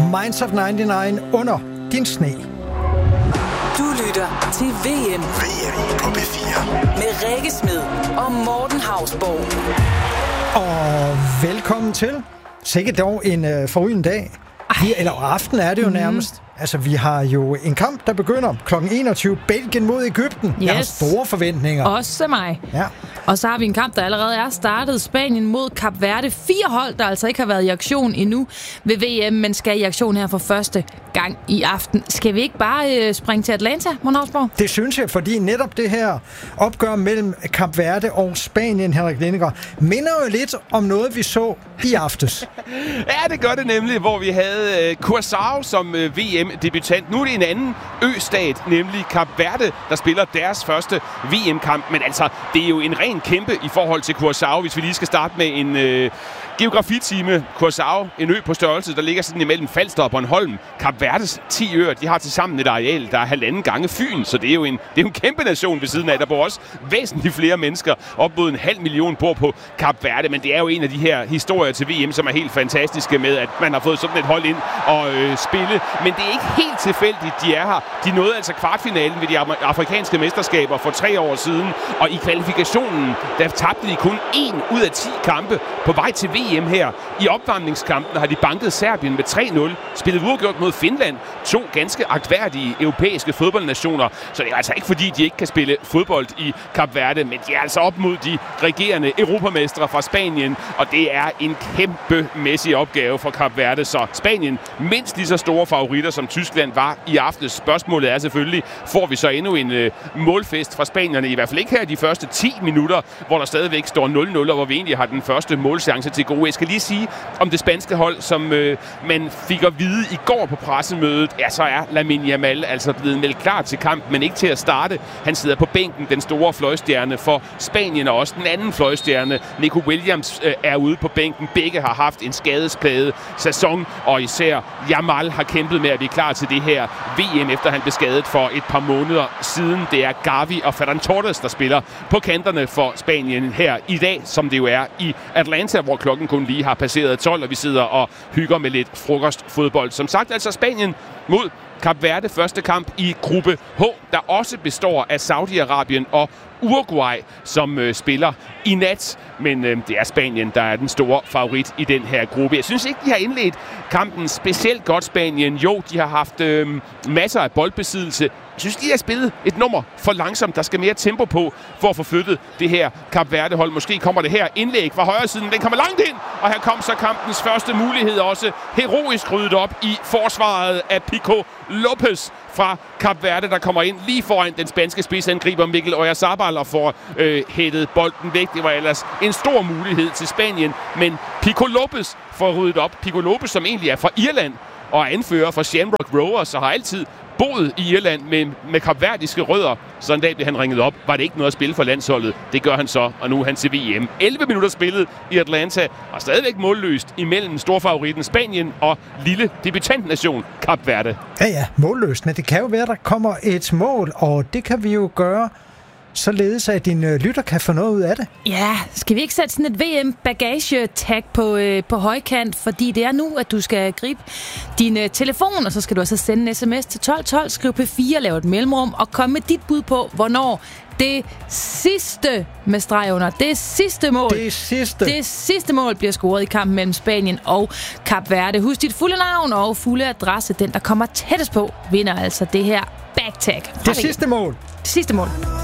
Minds of 99 under din sne. Du lytter til VM på P4 med Rikke Smed og Morten Hausborg. Og velkommen til. Sikkert dog en forrygende dag. Eller aften er det jo nærmest. Altså, vi har jo en kamp, der begynder kl. 21. Belgien mod Egypten. Yes. Jeg har store forventninger. Også mig. Ja. Og så har vi en kamp, der allerede er startet. Spanien mod Kap Verde. 4 hold, der altså ikke har været i aktion endnu ved VM, men skal i aktion her for første gang i aften. Skal vi ikke bare springe til Atlanta, Monhavsborg? Det synes jeg, fordi netop det her opgør mellem Kap Verde og Spanien, Henrik Lindegaard, minder jo lidt om noget, vi så i aftes. Ja, det gør det nemlig, hvor vi havde Curaçao som VM-debutant. Nu er det en anden østat, nemlig Kap Verde, der spiller deres første VM-kamp. Men altså, det er jo en ren kæmpe i forhold til Curaçao, hvis vi lige skal starte med en geografitime. Curaçao, en ø på størrelse, der ligger sådan imellem Falster og Bornholm. Kap Verdes 10 øer, de har tilsammen et areal, der er 1,5 gange Fyn, så det er jo en kæmpe nation ved siden af. Der bor også væsentligt flere mennesker. Op mod 500.000 bor på Kap Verde, men det er jo en af de her historier til VM, som er helt fantastiske med, at man har fået sådan et hold ind og spille. Men det er ikke helt tilfældigt, de er her. De nåede altså kvartfinalen ved de afrikanske mesterskaber for 3 år siden, og i kvalifikationen, der tabte de kun 1 ud af 10 kampe på vej til VM her. I opvarmningskampen har de banket Serbien med 3-0, spillet uafgjort mod Finland, 2 ganske agtværdige europæiske fodboldnationer. Så det er altså ikke fordi, de ikke kan spille fodbold i Kap Verde, men de er altså op mod de regerende europamestre fra Spanien, og det er en kæmpemæssig opgave for Kap Verde. Så Spanien mindst lige så store favoritter, som Tyskland var i aftes. Spørgsmålet er selvfølgelig, får vi så endnu en målfest fra spanierne? I hvert fald ikke her de første 10 minutter, hvor der stadigvæk står 0-0, og hvor vi egentlig har den første målchance til gode. Jeg skal lige sige om det spanske hold, som man fik at vide i går på pressemødet, ja, så er Lamine Yamal altså blevet meldt klar til kamp, men ikke til at starte. Han sidder på bænken, den store fløjstjerne for Spanien, og også den anden fløjstjerne, Nico Williams, er ude på bænken. Begge har haft en skadesplaget sæson, og især Yamal har kæmpet med at blive klar til det her VM, efter han blev skadet for et par måneder siden. Det er Gavi og Ferran Torres, der spiller på kanterne for Spanien her i dag, som det jo er i Atlanta, hvor klokken kun lige har passeret 12, og vi sidder og hygger med lidt frokostfodbold. Som sagt, altså Spanien mod Kap Verde, første kamp i gruppe H, der også består af Saudi-Arabien og Uruguay, som spiller i nat. Men det er Spanien, der er den store favorit i den her gruppe. Jeg synes ikke, de har indledt kampen specielt godt, Spanien. Jo, de har haft masser af boldbesiddelse. Jeg synes, de har spillet et nummer for langsomt. Der skal mere tempo på for at få flyttet det her Kap Verde-hold. Måske kommer det her indlæg fra højre siden. Den kommer langt ind, og her kom så kampens første mulighed også heroisk ryddet op i forsvaret af Pico Lopez fra Kap Verde, der kommer ind lige foran den spanske spidsangriber Mikel Oyarzabal og får hættet bolden væk. Det var ellers en stor mulighed til Spanien, men Pico Lopez får ryddet op. Pico Lopez, som egentlig er fra Irland og er anfører for Shamrock Rovers, og har altid boet i Irland med kapverdiske rødder. Så en dag blev han ringet op. Var det ikke noget at spille for landsholdet? Det gør han så, og nu er han til VM. 11 minutter spillet i Atlanta, og stadigvæk målløst imellem storfavoritten Spanien og lille debutantnation Kap Verde. Ja, målløst. Men det kan jo være, der kommer et mål, og det kan vi jo gøre således, at din lytter kan få noget ud af det. Ja, skal vi ikke sætte sådan et VM-bagage-tag på højkant, fordi det er nu, at du skal gribe din telefon, og så skal du også sende en sms til 1212, skriv P4, lave et mellemrum, og komme med dit bud på, hvornår det sidste med streg under, det sidste mål bliver scoret i kampen mellem Spanien og Kap Verde. Husk dit fulde navn og fulde adresse. Den, der kommer tættest på, vinder altså det her bagtag. Det sidste mål. Det sidste mål.